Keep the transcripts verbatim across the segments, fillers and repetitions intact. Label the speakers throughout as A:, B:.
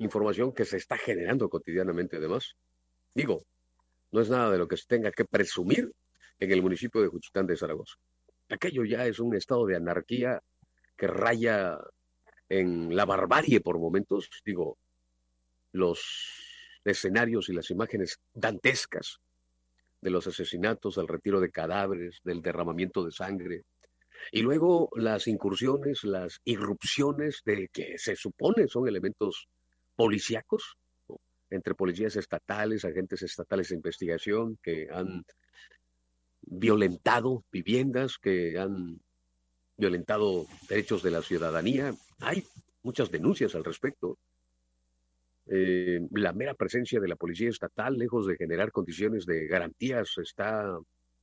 A: información que se está generando cotidianamente además. Digo, no es nada de lo que se tenga que presumir en el municipio de Juchitán de Zaragoza. Aquello ya es un estado de anarquía que raya en la barbarie por momentos. Digo, los escenarios y las imágenes dantescas de los asesinatos, del retiro de cadáveres, del derramamiento de sangre, y luego las incursiones, las irrupciones de que se supone son elementos policíacos, ¿no? Entre policías estatales, agentes estatales de investigación que han violentado viviendas, que han violentado derechos de la ciudadanía. Hay muchas denuncias al respecto. Eh, la mera presencia de la policía estatal, lejos de generar condiciones de garantías, está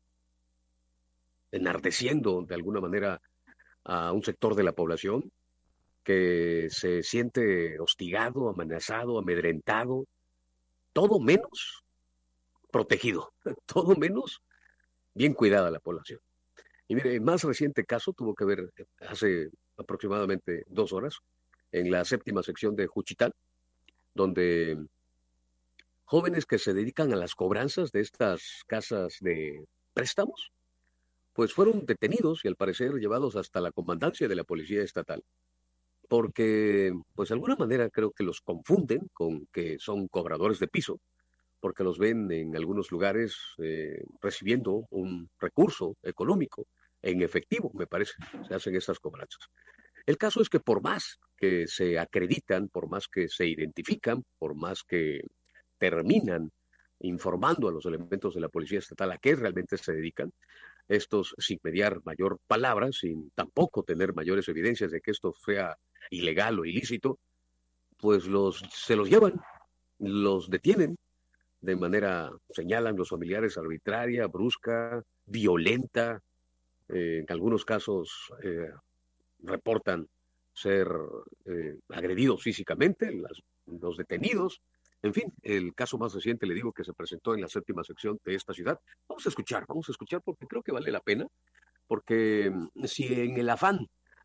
A: enardeciendo de alguna manera a un sector de la población que se siente hostigado, amenazado, amedrentado, todo menos protegido, todo menos bien cuidada la población. Y mire, el más reciente caso tuvo que ver hace aproximadamente dos horas en la séptima sección de Juchitán, donde jóvenes que se dedican a las cobranzas de estas casas de préstamos, pues fueron detenidos y al parecer llevados hasta la comandancia de la policía estatal, porque pues de alguna manera creo que los confunden con que son cobradores de piso, porque los ven en algunos lugares eh, recibiendo un recurso económico en efectivo, me parece, se hacen estas cobranzas. El caso es que por más que se acreditan, por más que se identifican, por más que terminan informando a los elementos de la policía estatal a qué realmente se dedican, estos sin mediar mayor palabra, sin tampoco tener mayores evidencias de que esto sea ilegal o ilícito, pues los se los llevan, los detienen de manera, señalan los familiares, arbitraria, brusca, violenta. Eh, en algunos casos eh, reportan ser eh, agredidos físicamente, las, los detenidos. En fin, el caso más reciente, le digo, que se presentó en la séptima sección de esta ciudad. Vamos a escuchar, vamos a escuchar porque creo que vale la pena, porque si en el afán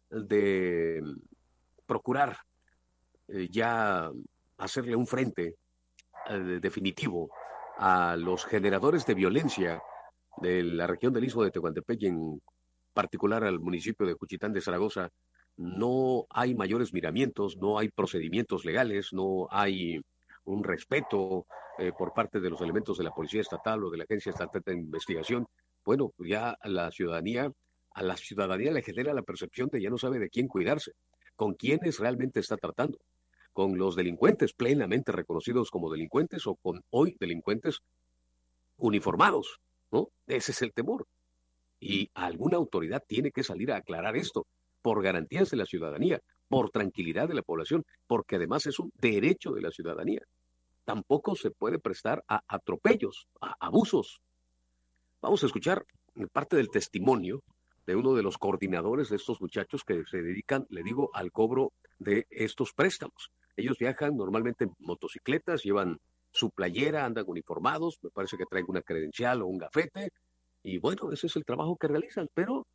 A: de procurar eh, ya hacerle un frente eh, definitivo a los generadores de violencia de la región del Istmo de Tehuantepec y en particular al municipio de Juchitán de Zaragoza, no hay mayores miramientos, no hay procedimientos legales, no hay un respeto eh, por parte de los elementos de la Policía Estatal o de la Agencia Estatal de Investigación. Bueno, ya a la ciudadanía, a la ciudadanía le genera la percepción de ya no sabe de quién cuidarse, con quiénes realmente está tratando, con los delincuentes plenamente reconocidos como delincuentes o con hoy delincuentes uniformados, ¿no? Ese es el temor. Y alguna autoridad tiene que salir a aclarar esto, por garantías de la ciudadanía, por tranquilidad de la población, porque además es un derecho de la ciudadanía. Tampoco se puede prestar a atropellos, a abusos. Vamos a escuchar parte del testimonio de uno de los coordinadores de estos muchachos que se dedican, le digo, al cobro de estos préstamos. Ellos viajan normalmente en motocicletas, llevan su playera, andan uniformados, me parece que traen una credencial o un gafete, y bueno, ese es el trabajo que realizan, pero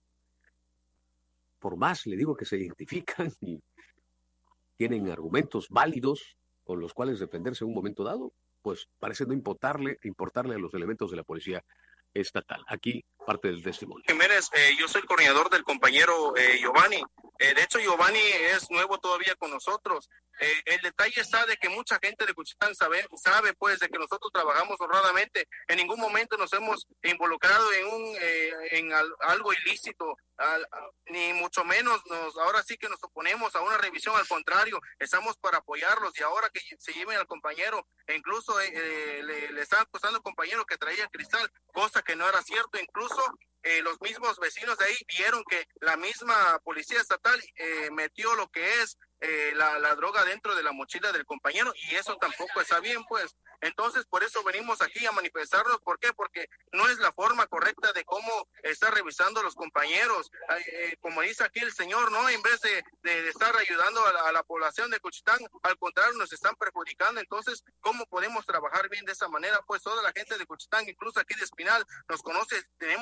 A: por más, le digo, que se identifican y tienen argumentos válidos con los cuales defenderse en un momento dado, pues parece no importarle, importarle a los elementos de la policía estatal. Aquí parte del testimonio.
B: Jiménez, eh, yo soy el coordinador del compañero eh, Giovanni. Eh, de hecho, Giovanni es nuevo todavía con nosotros. Eh, el detalle está de que mucha gente de Juchitán sabe, sabe pues de que nosotros trabajamos honradamente. En ningún momento nos hemos involucrado en un eh, en al, algo ilícito, al, a, ni mucho menos nos ahora sí que nos oponemos a una revisión. Al contrario, estamos para apoyarlos, y ahora que se lleven al compañero, e incluso eh, le, le están acusando al compañero que traía cristal, cosa que no era cierto. Incluso Eh, los mismos vecinos de ahí vieron que la misma policía estatal eh, metió lo que es eh, la, la droga dentro de la mochila del compañero, y eso tampoco está bien, pues. Entonces, por eso venimos aquí a manifestarnos. ¿Por qué? Porque no es la forma correcta de cómo está revisando los compañeros. Eh, como dice aquí el señor, ¿no? En vez de, de, de estar ayudando a la, a la población de Juchitán, al contrario, nos están perjudicando. Entonces, ¿cómo podemos trabajar bien de esa manera? Pues toda la gente de Juchitán, incluso aquí de Espinal, nos conoce, tenemos años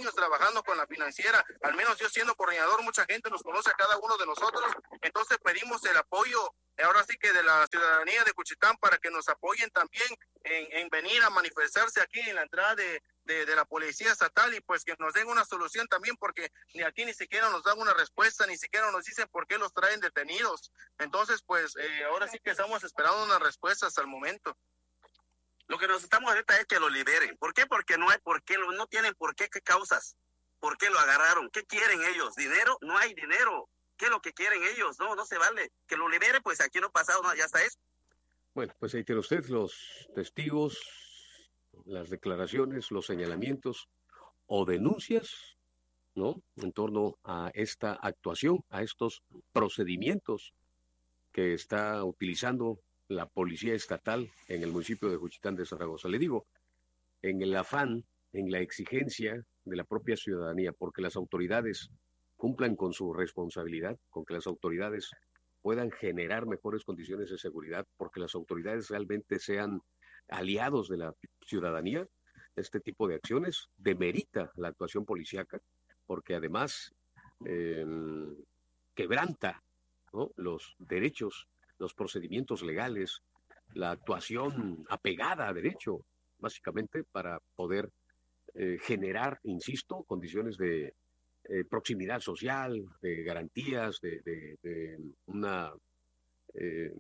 B: años trabajando con la financiera, al menos yo siendo coordinador, mucha gente nos conoce a cada uno de nosotros, entonces pedimos el apoyo, ahora sí que de la ciudadanía de Juchitán, para que nos apoyen también en, en venir a manifestarse aquí en la entrada de, de, de la policía estatal, y pues que nos den una solución también, porque ni aquí ni siquiera nos dan una respuesta, ni siquiera nos dicen por qué los traen detenidos. Entonces pues eh, ahora sí que estamos esperando una respuesta hasta el momento.
C: Lo que nos estamos ahorita es que lo liberen. ¿Por qué? Porque no hay por qué, no tienen por qué, qué causas, por qué lo agarraron, qué quieren ellos, dinero, no hay dinero. ¿Qué es lo que quieren ellos? No, no se vale. Que lo libere, pues aquí no ha pasado nada, ya está eso.
A: Bueno, pues ahí tiene usted los testigos, las declaraciones, los señalamientos o denuncias, ¿no?, en torno a esta actuación, a estos procedimientos que está utilizando la policía estatal en el municipio de Juchitán de Zaragoza. Le digo, en el afán, en la exigencia de la propia ciudadanía, porque las autoridades cumplan con su responsabilidad, con que las autoridades puedan generar mejores condiciones de seguridad, porque las autoridades realmente sean aliados de la ciudadanía. Este tipo de acciones demerita la actuación policíaca, porque además eh, quebranta, ¿no?, los derechos, los procedimientos legales, la actuación apegada a derecho, básicamente para poder eh, generar, insisto, condiciones de Eh, proximidad social, de garantías, de, de, de una, eh,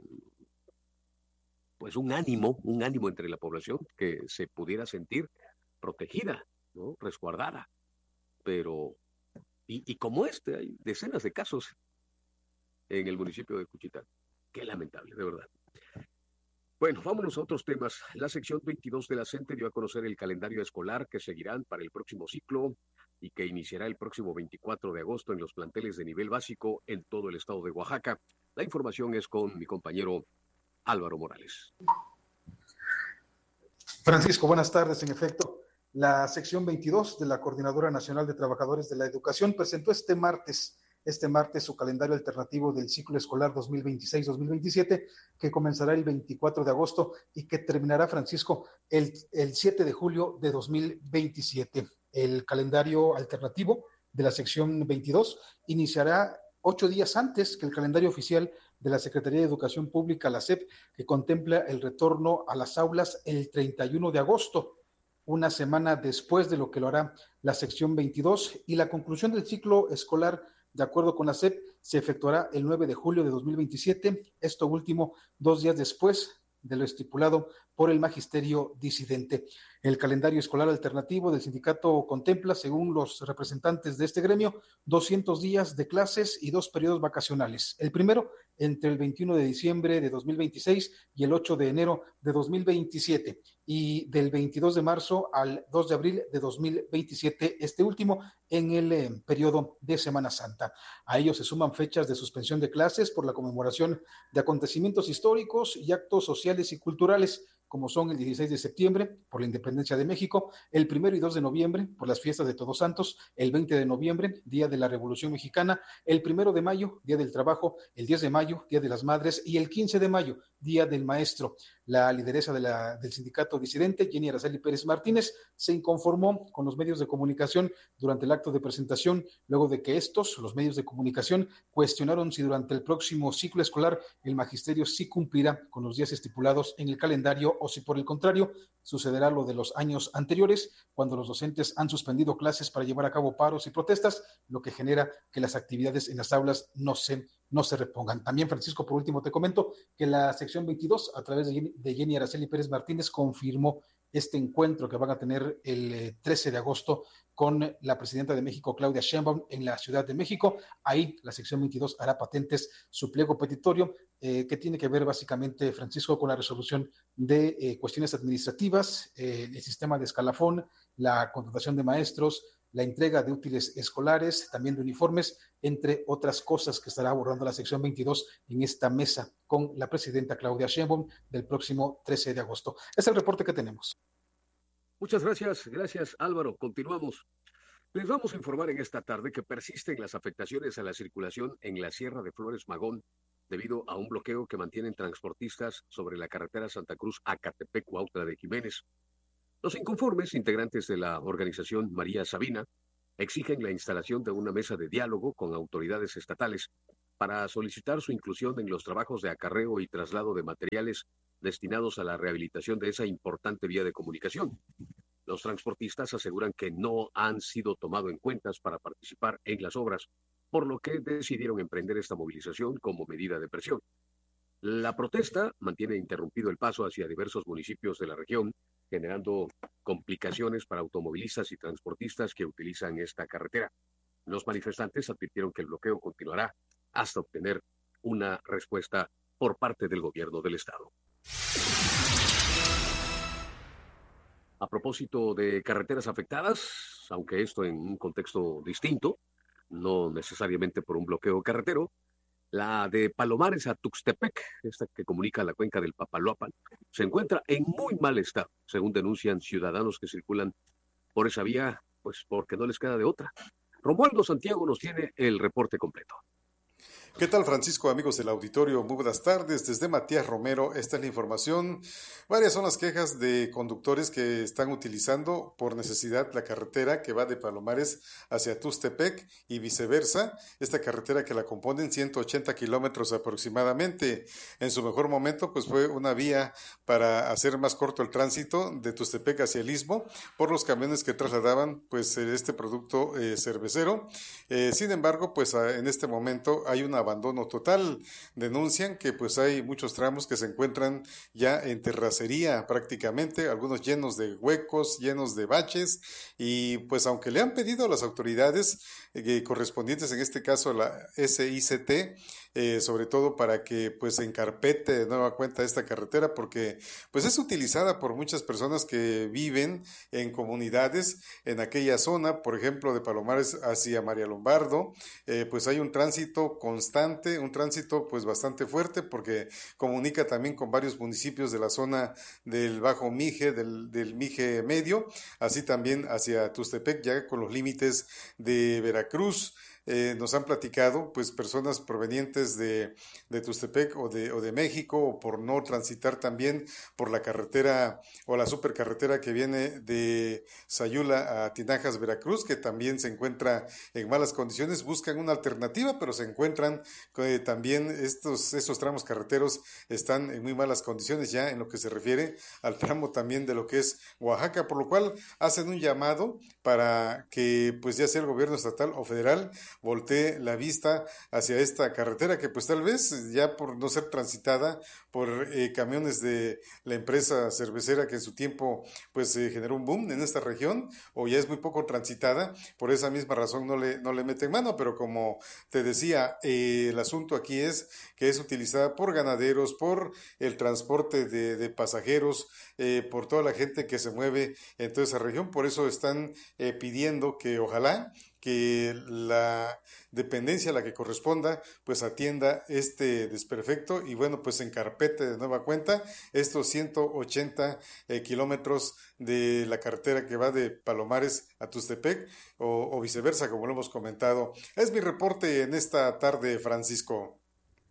A: pues un ánimo, un ánimo entre la población que se pudiera sentir protegida, ¿no?, resguardada. Pero, y, y como este, hay decenas de casos en el municipio de Juchitán. Qué lamentable, de verdad. Bueno, vámonos a otros temas. La sección veintidós de la CENTE dio a conocer el calendario escolar que seguirán para el próximo ciclo y que iniciará el próximo veinticuatro de agosto en los planteles de nivel básico en todo el estado de Oaxaca. La información es con mi compañero Álvaro Morales.
D: Francisco, buenas tardes. En efecto, la sección veintidós de la Coordinadora Nacional de Trabajadores de la Educación presentó este martes este martes su calendario alternativo del ciclo escolar dos mil veintiséis dos mil veintisiete, que comenzará el veinticuatro de agosto y que terminará, Francisco, el, el siete de julio de dos mil veintisiete. El calendario alternativo de la sección veintidós iniciará ocho días antes que el calendario oficial de la Secretaría de Educación Pública, la S E P, que contempla el retorno a las aulas el treinta y uno de agosto, una semana después de lo que lo hará la sección veintidós, y la conclusión del ciclo escolar, de acuerdo con la S E P, se efectuará el nueve de julio de dos mil veintisiete, esto último dos días después de lo estipulado por el magisterio disidente. El calendario escolar alternativo del sindicato contempla, según los representantes de este gremio, doscientos días de clases y dos periodos vacacionales. El primero entre el veintiuno de diciembre de dos mil veintiséis y el ocho de enero de dos mil veintisiete, y del veintidós de marzo al dos de abril de dos mil veintisiete, este último en el eh, periodo de Semana Santa. A ello se suman fechas de suspensión de clases por la conmemoración de acontecimientos históricos y actos sociales y culturales, como son el dieciséis de septiembre, por la independencia de México, el primero y dos de noviembre, por las fiestas de Todos Santos, el veinte de noviembre, Día de la Revolución Mexicana, el primero de mayo, Día del Trabajo, el diez de mayo, Día de las Madres, y el quince de mayo, Día del Maestro. La lideresa de la, del sindicato disidente, Jenny Araceli Pérez Martínez, se inconformó con los medios de comunicación durante el acto de presentación, luego de que estos, los medios de comunicación, cuestionaron si durante el próximo ciclo escolar el magisterio sí cumplirá con los días estipulados en el calendario, o si por el contrario sucederá lo de los años anteriores, cuando los docentes han suspendido clases para llevar a cabo paros y protestas, lo que genera que las actividades en las aulas no se, no se repongan. También, Francisco, por último te comento que la sección veintidós, a través de Jenny, de Jenny Araceli Pérez Martínez, confirmó este encuentro que van a tener el trece de agosto con la presidenta de México, Claudia Sheinbaum, en la Ciudad de México. Ahí la sección veintidós hará patentes su pliego petitorio, eh, que tiene que ver básicamente, Francisco, con la resolución de eh, cuestiones administrativas, eh, el sistema de escalafón, la contratación de maestros, la entrega de útiles escolares, también de uniformes, entre otras cosas que estará abordando la sección veintidós en esta mesa con la presidenta Claudia Sheinbaum del próximo trece de agosto. Es el reporte que tenemos.
A: Muchas gracias, gracias Álvaro. Continuamos. Les vamos a informar en esta tarde que persisten las afectaciones a la circulación en la Sierra de Flores Magón debido a un bloqueo que mantienen transportistas sobre la carretera Santa Cruz-Acatepec-Cuautla de Jiménez. Los inconformes, integrantes de la organización María Sabina, Exigen la instalación de una mesa de diálogo con autoridades estatales para solicitar su inclusión en los trabajos de acarreo y traslado de materiales destinados a la rehabilitación de esa importante vía de comunicación. Los transportistas aseguran que no han sido tomados en cuenta para participar en las obras, por lo que decidieron emprender esta movilización como medida de presión. La protesta mantiene interrumpido el paso hacia diversos municipios de la región, generando complicaciones para automovilistas y transportistas que utilizan esta carretera. Los manifestantes advirtieron que el bloqueo continuará hasta obtener una respuesta por parte del gobierno del estado. A propósito de carreteras afectadas, aunque esto en un contexto distinto, no necesariamente por un bloqueo carretero, la de Palomares a Tuxtepec, esta que comunica la cuenca del Papaloapan, se encuentra en muy mal estado, según denuncian ciudadanos que circulan por esa vía, pues porque no les queda de otra. Romualdo Santiago nos tiene el reporte completo.
E: ¿Qué tal, Francisco, amigos del auditorio? Muy buenas tardes. Desde Matías Romero, esta es la información. Varias son las quejas de conductores que están utilizando por necesidad la carretera que va de Palomares hacia Tuxtepec y viceversa. Esta carretera que la componen ciento ochenta kilómetros aproximadamente. En su mejor momento, pues fue una vía para hacer más corto el tránsito de Tuxtepec hacia el Istmo por los camiones que trasladaban pues este producto eh, cervecero. Eh, sin embargo, pues en este momento hay una abandono total. Denuncian que pues hay muchos tramos que se encuentran ya en terracería prácticamente, algunos llenos de huecos, llenos de baches, y pues aunque le han pedido a las autoridades eh, correspondientes, en este caso la S I C T, eh, sobre todo para que pues se encarpete de nueva cuenta esta carretera, porque pues es utilizada por muchas personas que viven en comunidades en aquella zona, por ejemplo de Palomares hacia María Lombardo, eh, pues hay un tránsito constante, un tránsito pues bastante fuerte, porque comunica también con varios municipios de la zona del Bajo Mije, del, del Mije Medio, así también hacia Tuxtepec, ya con los límites de Veracruz. Eh, nos han platicado pues personas provenientes de, de Tuxtepec o de, o de México, o por no transitar también por la carretera o la supercarretera que viene de Sayula a Tinajas, Veracruz, que también se encuentra en malas condiciones, buscan una alternativa, pero se encuentran que también estos, estos tramos carreteros están en muy malas condiciones ya en lo que se refiere al tramo también de lo que es Oaxaca, por lo cual hacen un llamado para que pues ya sea el gobierno estatal o federal voltee la vista hacia esta carretera que pues tal vez ya por no ser transitada por eh, camiones de la empresa cervecera que en su tiempo pues eh, generó un boom en esta región, o ya es muy poco transitada, por esa misma razón no le, no le meten mano, pero como te decía, eh, el asunto aquí es que es utilizada por ganaderos, por el transporte de, de pasajeros, eh, por toda la gente que se mueve en toda esa región, por eso están eh, pidiendo que ojalá que la dependencia a la que corresponda pues atienda este desperfecto y bueno pues encarpete de nueva cuenta estos ciento ochenta eh, kilómetros de la carretera que va de Palomares a Tuxtepec o, o viceversa, como lo hemos comentado. Es mi reporte en esta tarde, Francisco.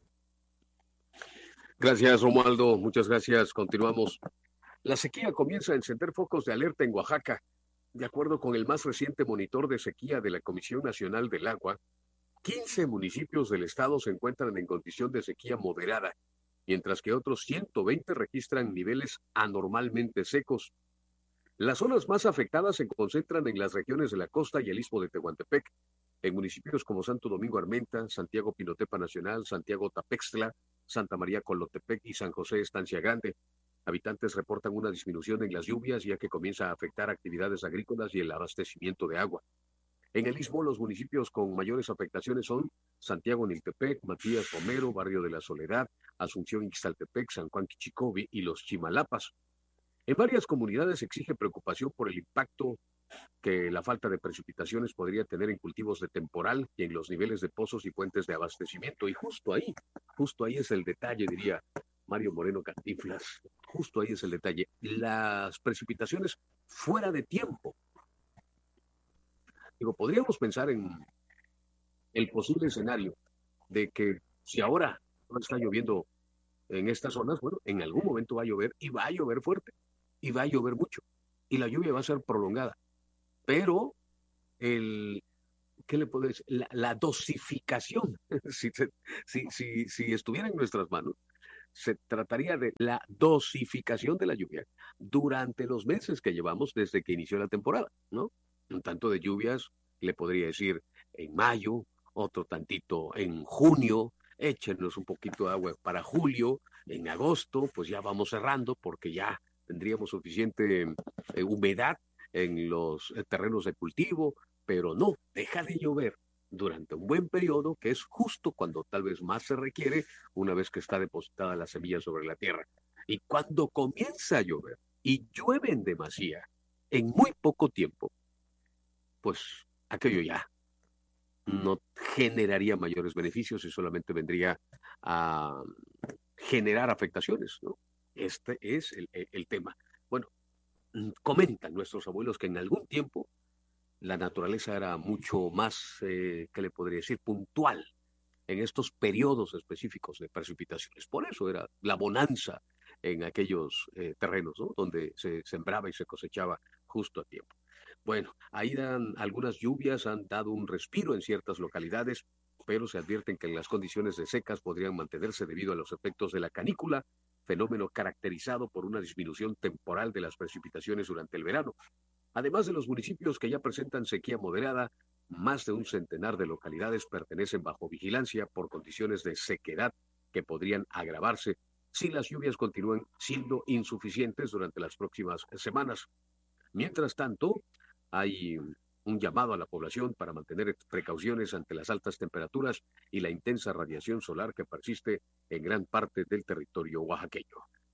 A: Gracias, Romualdo, muchas gracias. Continuamos. La sequía comienza a encender focos de alerta en Oaxaca. De acuerdo con el más reciente monitor de sequía de la Comisión Nacional del Agua, quince municipios del estado se encuentran en condición de sequía moderada, mientras que otros ciento veinte registran niveles anormalmente secos. Las zonas más afectadas se concentran en las regiones de la costa y el istmo de Tehuantepec, en municipios como Santo Domingo Armenta, Santiago Pinotepa Nacional, Santiago Tapextla, Santa María Colotepec y San José Estancia Grande. Habitantes reportan una disminución en las lluvias, ya que comienza a afectar actividades agrícolas y el abastecimiento de agua. En el istmo, los municipios con mayores afectaciones son Santiago Niltepec, Matías Romero, Barrio de la Soledad, Asunción Ixtaltepec, San Juan Quichicobi y Los Chimalapas. En varias comunidades exige preocupación por el impacto que la falta de precipitaciones podría tener en cultivos de temporal y en los niveles de pozos y fuentes de abastecimiento. Y justo ahí, justo ahí es el detalle, diría Mario Moreno Cantinflas. Justo ahí es el detalle. Las precipitaciones fuera de tiempo. Digo, podríamos pensar en el posible escenario de que si ahora no está lloviendo en estas zonas, bueno, en algún momento va a llover y va a llover fuerte y va a llover mucho y la lluvia va a ser prolongada. Pero el, ¿qué le puedo decir? La, la dosificación, si, si, si, si estuviera en nuestras manos, se trataría de la dosificación de la lluvia durante los meses que llevamos desde que inició la temporada, ¿no? Un tanto de lluvias, le podría decir, en mayo, otro tantito en junio, échenos un poquito de agua para julio, en agosto, pues ya vamos cerrando porque ya tendríamos suficiente eh, humedad en los eh, terrenos de cultivo, pero no, deja de llover durante un buen periodo, que es justo cuando tal vez más se requiere una vez que está depositada la semilla sobre la tierra. Y cuando comienza a llover y llueve en demasía, en muy poco tiempo, pues aquello ya no generaría mayores beneficios y solamente vendría a generar afectaciones, ¿no? Este es el, el, el tema. Bueno, comentan nuestros abuelos que en algún tiempo la naturaleza era mucho más, eh, ¿qué le podría decir?, puntual en estos periodos específicos de precipitaciones. Por eso era la bonanza en aquellos eh, terrenos, ¿no?, donde se sembraba y se cosechaba justo a tiempo. Bueno, ahí dan algunas lluvias, han dado un respiro en ciertas localidades, pero se advierten que las condiciones de secas podrían mantenerse debido a los efectos de la canícula, fenómeno caracterizado por una disminución temporal de las precipitaciones durante el verano. Además de los municipios que ya presentan sequía moderada, más de un centenar de localidades pertenecen bajo vigilancia por condiciones de sequedad que podrían agravarse si las lluvias continúan siendo insuficientes durante las próximas semanas. Mientras tanto, hay un llamado a la población para mantener precauciones ante las altas temperaturas y la intensa radiación solar que persiste en gran parte del territorio oaxaqueño.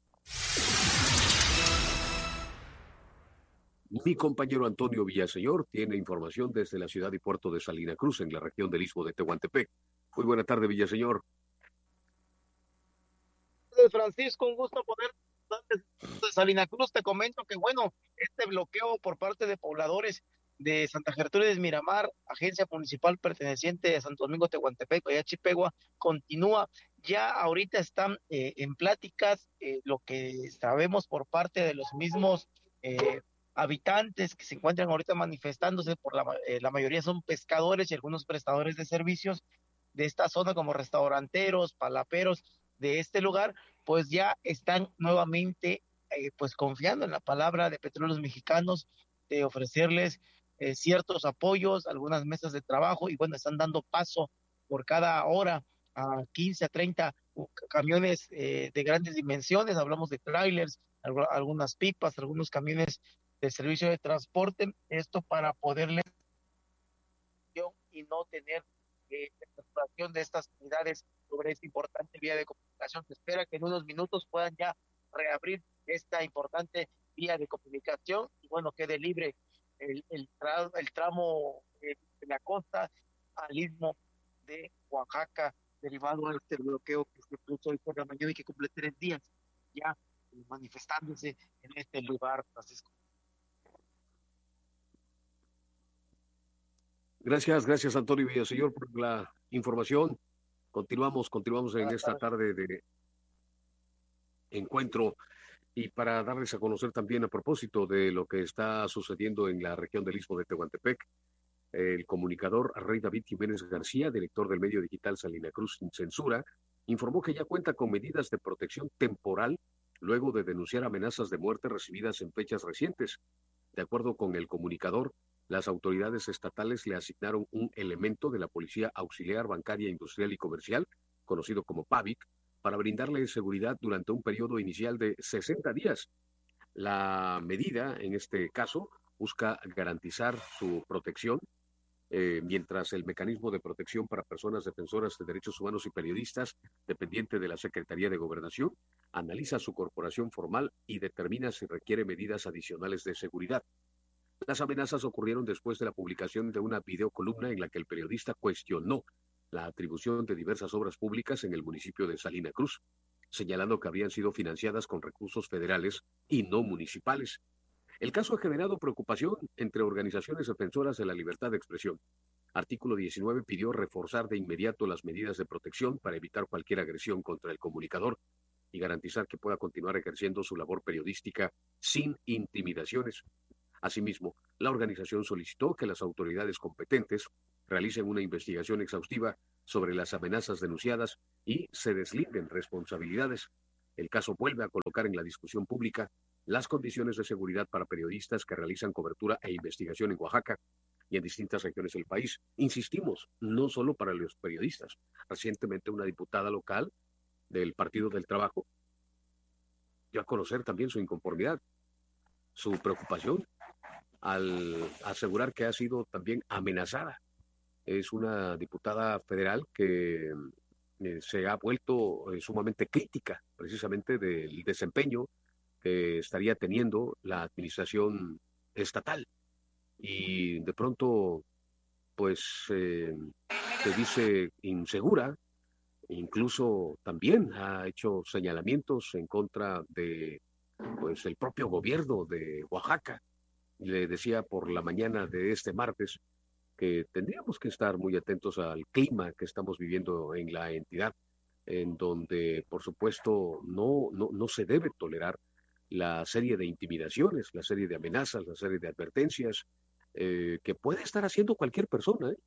A: Mi compañero Antonio Villaseñor tiene información desde la ciudad y puerto de Salina Cruz, en la región del Istmo de Tehuantepec. Muy buena tarde, Villaseñor.
F: Francisco, un gusto poder de Salina Cruz. Te comento que, bueno, este bloqueo por parte de pobladores de Santa Gertrudis Miramar, agencia municipal perteneciente a Santo Domingo Tehuantepec, allá Chipegua, continúa. Ya ahorita están eh, en pláticas, eh, lo que sabemos por parte de los mismos eh, habitantes que se encuentran ahorita manifestándose, por la, eh, la mayoría son pescadores y algunos prestadores de servicios de esta zona, como restauranteros, palaperos de este lugar, pues ya están nuevamente eh, pues confiando en la palabra de Petróleos Mexicanos, de ofrecerles eh, ciertos apoyos, algunas mesas de trabajo, y bueno, están dando paso por cada hora a quince a treinta camiones eh, de grandes dimensiones, hablamos de trailers, algunas pipas, algunos camiones de servicio de transporte, esto para poderle y no tener eh, saturación de estas unidades sobre esta importante vía de comunicación. Se espera que en unos minutos puedan ya reabrir esta importante vía de comunicación y bueno, quede libre el, el, tra el tramo eh, de la costa al istmo de Oaxaca, derivado a este bloqueo que se puso hoy por la mañana y que cumple tres días ya eh, manifestándose en este lugar, Francisco.
A: Gracias, gracias Antonio Villaseñor por la información. Continuamos, continuamos en esta tarde de encuentro y para darles a conocer también a propósito de lo que está sucediendo en la región del Istmo de Tehuantepec, el comunicador Rey David Jiménez García, director del medio digital Salina Cruz Sin Censura, informó que ya cuenta con medidas de protección temporal luego de denunciar amenazas de muerte recibidas en fechas recientes. De acuerdo con el comunicador, las autoridades estatales le asignaron un elemento de la Policía Auxiliar Bancaria, Industrial y Comercial, conocido como PAVIC, para brindarle seguridad durante un periodo inicial de sesenta días. La medida, en este caso, busca garantizar su protección, eh, mientras el mecanismo de protección para personas defensoras de derechos humanos y periodistas, dependiente de la Secretaría de Gobernación, analiza su corporación formal y determina si requiere medidas adicionales de seguridad. Las amenazas ocurrieron después de la publicación de una videocolumna en la que el periodista cuestionó la atribución de diversas obras públicas en el municipio de Salina Cruz, señalando que habían sido financiadas con recursos federales y no municipales. El caso ha generado preocupación entre organizaciones defensoras de la libertad de expresión. Artículo diecinueve pidió reforzar de inmediato las medidas de protección para evitar cualquier agresión contra el comunicador y garantizar que pueda continuar ejerciendo su labor periodística sin intimidaciones. Asimismo, la organización solicitó que las autoridades competentes realicen una investigación exhaustiva sobre las amenazas denunciadas y se deslinden responsabilidades. El caso vuelve a colocar en la discusión pública las condiciones de seguridad para periodistas que realizan cobertura e investigación en Oaxaca y en distintas regiones del país. Insistimos, no solo para los periodistas. Recientemente una diputada local del Partido del Trabajo dio a conocer también su inconformidad, su preocupación al asegurar que ha sido también amenazada. Es una diputada federal que eh, se ha vuelto eh, sumamente crítica precisamente del desempeño que estaría teniendo la administración estatal. Y de pronto, pues, eh, se dice insegura, incluso también ha hecho señalamientos en contra de, pues, el propio gobierno de Oaxaca. Le decía por la mañana de este martes que tendríamos que estar muy atentos al clima que estamos viviendo en la entidad, en donde, por supuesto, no, no, no se debe tolerar la serie de intimidaciones, la serie de amenazas, la serie de advertencias eh, que puede estar haciendo cualquier persona, ¿eh?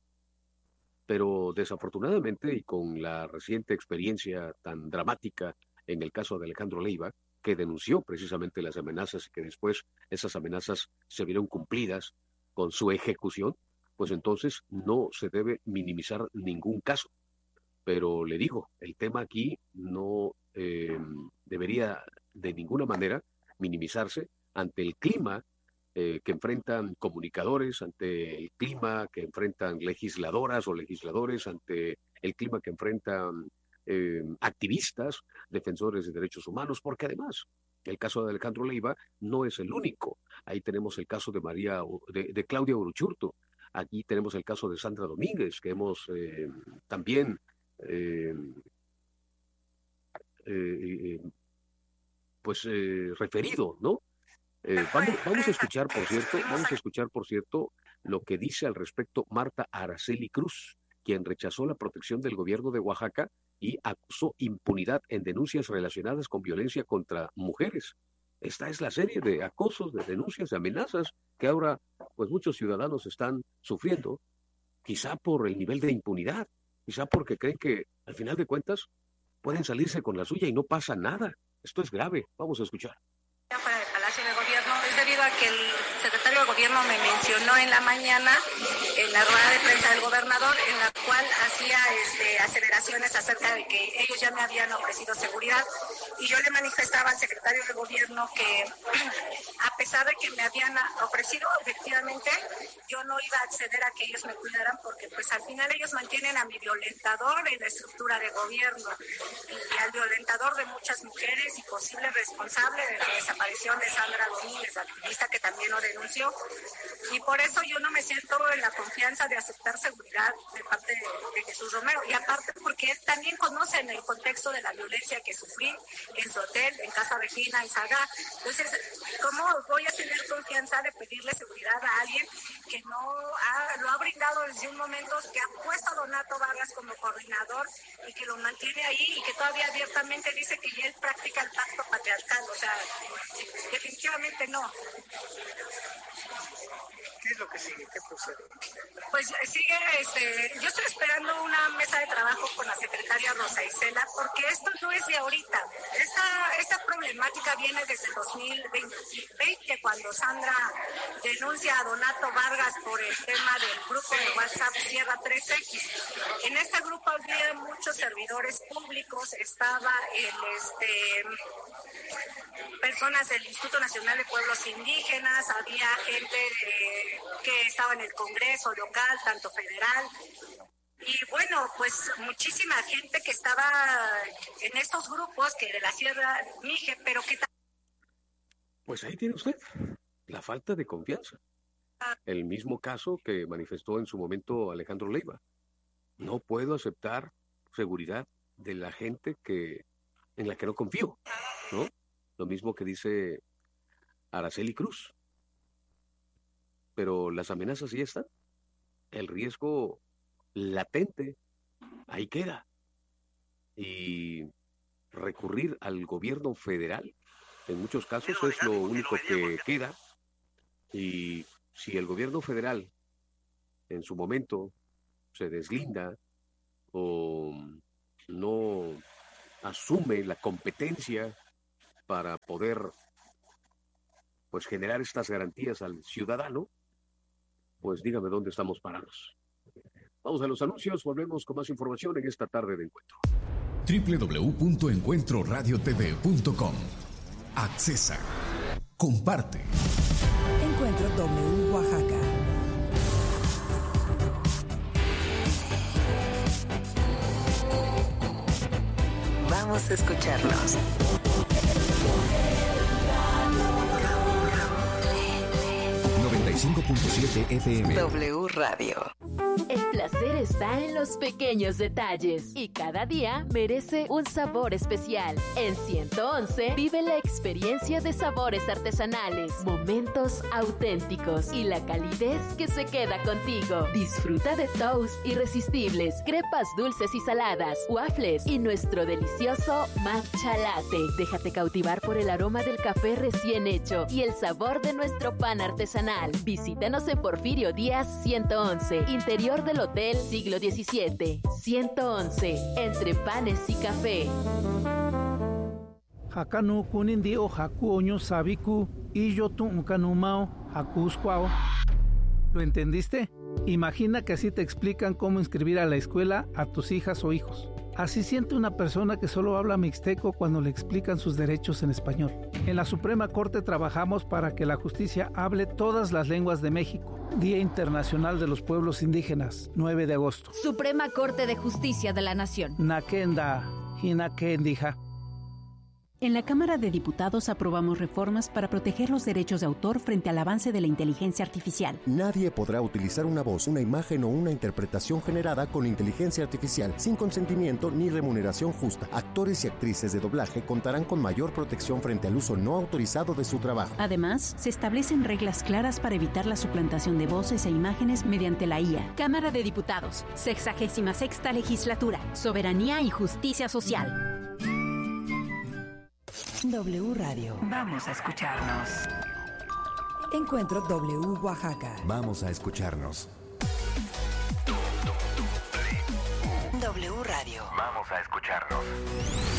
A: Pero desafortunadamente, y con la reciente experiencia tan dramática en el caso de Alejandro Leiva, que denunció precisamente las amenazas y que después esas amenazas se vieron cumplidas con su ejecución, pues entonces no se debe minimizar ningún caso. Pero le digo, el tema aquí no eh, debería de ninguna manera minimizarse ante el clima eh, que enfrentan comunicadores, ante el clima que enfrentan legisladoras o legisladores, ante el clima que enfrentan eh, activistas, defensores de derechos humanos, porque además el caso de Alejandro Leiva no es el único. Ahí tenemos el caso de María, de, de Claudia Uruchurtu. Aquí tenemos el caso de Sandra Domínguez, que hemos eh, también eh, eh, pues eh, referido, ¿no? Eh, vamos, vamos a escuchar, por cierto, vamos a escuchar, por cierto, lo que dice al respecto Marta Araceli Cruz, quien rechazó la protección del gobierno de Oaxaca y acusó impunidad en denuncias relacionadas con violencia contra mujeres. Esta es la serie de acosos, de denuncias, de amenazas que ahora, pues, muchos ciudadanos están sufriendo, quizá por el nivel de impunidad, quizá porque creen que, al final de cuentas, pueden salirse con la suya y no pasa nada. Esto es grave. Vamos a escuchar.
G: Fuera del Palacio de Gobierno, es debido a que el secretario de Gobierno me mencionó en la mañana en la rueda de prensa del gobernador, en la cual hacía este, aseveraciones acerca de que ellos ya me habían ofrecido seguridad, y yo le manifestaba al secretario de Gobierno que a pesar de que me habían ofrecido, efectivamente, yo no iba a acceder a que ellos me cuidaran, porque pues al final ellos mantienen a mi violentador en la estructura de gobierno y al violentador de muchas mujeres y posible responsable de la desaparición de Sandra Domínguez, activista que también lo denunció. Y por eso yo no me siento en la confianza de aceptar seguridad de parte de, de Jesús Romero. Y aparte porque él también conoce en el contexto de la violencia que sufrí en su hotel, en Casa Regina, en Saga. Entonces, ¿cómo voy a tener confianza de pedirle seguridad a alguien que no ha, lo ha brindado desde un momento, que ha puesto a Donato Vargas como coordinador y que lo mantiene ahí y que todavía abiertamente dice que él practica el pacto patriarcal? O sea, definitivamente no.
F: ¿Qué es lo que sigue? ¿Qué procede?
G: Pues sigue, este, yo estoy esperando una mesa de trabajo con la secretaria Rosa Isela, porque esto no es de ahorita. Esta, esta problemática viene desde el dos mil veinte, cuando Sandra denuncia a Donato Vargas por el tema del grupo de WhatsApp Sierra tres equis. En este grupo había muchos servidores públicos, estaba el, este, personas del Instituto Nacional de Pueblos Indígenas, había gente de, que estaba en el Congreso local, tanto federal, y bueno, pues muchísima gente que estaba en estos grupos que de la Sierra Mije, pero que...
A: Pues ahí tiene usted la falta de confianza. El mismo caso que manifestó en su momento Alejandro Leiva. No puedo aceptar seguridad de la gente que en la que no confío, ¿no? Lo mismo que dice Araceli Cruz. Pero las amenazas ya están. El riesgo latente ahí queda. Y recurrir al gobierno federal, en muchos casos, es lo único que queda Y si el gobierno federal en su momento se deslinda o no asume la competencia para poder pues generar estas garantías al ciudadano, pues dígame dónde estamos parados. Vamos a los anuncios, volvemos con más información en esta tarde de encuentro.
H: doble u doble u doble u punto encuentro radio t v punto com. Accesa. Comparte.
I: Encuentro W Oaxaca. Vamos a escucharnos.
H: noventa y cinco punto siete F M.
I: W Radio.
J: El placer está en los pequeños detalles y cada día merece un sabor especial. En ciento once vive la experiencia de sabores artesanales, momentos auténticos y la calidez que se queda contigo. Disfruta de toast irresistibles, crepas dulces y saladas, waffles y nuestro delicioso matcha latte. Déjate cautivar por el aroma del café recién hecho y el sabor de nuestro pan artesanal. Visítanos en Porfirio Díaz ciento once, interior del Hotel Siglo diecisiete. ciento once, entre panes y café.
K: Hakanu kunindi o haku oño sabiku y yo tu kanumao hakuskwao. ¿Lo entendiste? Imagina que así te explican cómo inscribir a la escuela a tus hijas o hijos. Así siente una persona que solo habla mixteco cuando le explican sus derechos en español. En la Suprema Corte trabajamos para que la justicia hable todas las lenguas de México. Día Internacional de los Pueblos Indígenas, nueve de agosto.
L: Suprema Corte de Justicia de la Nación.
K: Nakenda, Hinakendija.
M: En la Cámara de Diputados aprobamos reformas para proteger los derechos de autor frente al avance de la inteligencia artificial.
N: Nadie podrá utilizar una voz, una imagen o una interpretación generada con inteligencia artificial sin consentimiento ni remuneración justa. Actores y actrices de doblaje contarán con mayor protección frente al uso no autorizado de su trabajo.
M: Además, se establecen reglas claras para evitar la suplantación de voces e imágenes mediante la I A.
L: Cámara de Diputados, sexagésima sexta legislatura, soberanía y justicia social.
I: W Radio. Vamos a escucharnos. Encuentro W Oaxaca.
H: Vamos a escucharnos.
I: W Radio.
O: Vamos a escucharnos.